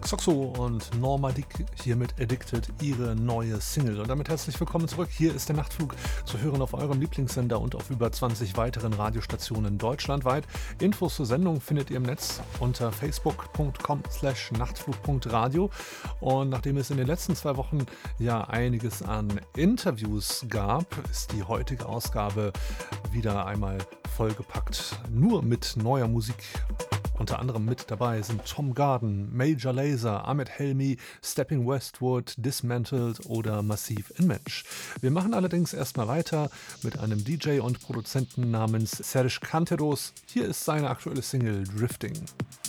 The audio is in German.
Xoxo und Norma Dick hier mit Addicted, ihre neue Single. Und damit herzlich willkommen zurück. Hier ist der Nachtflug zu hören auf eurem Lieblingssender und auf über 20 weiteren Radiostationen deutschlandweit. Infos zur Sendung findet ihr im Netz unter facebook.com/nachtflug.radio. Und nachdem es in den letzten 2 Wochen ja einiges an Interviews gab, ist die heutige Ausgabe wieder einmal vollgepackt, nur mit neuer Musik. Unter anderem mit dabei sind Tom Garden, Major Lazer, Ahmed Helmy, Stepping Westward, Dismantled oder Massive in Mensch. Wir machen allerdings erstmal weiter mit einem DJ und Produzenten namens Serge Canteros. Hier ist seine aktuelle Single Drifting.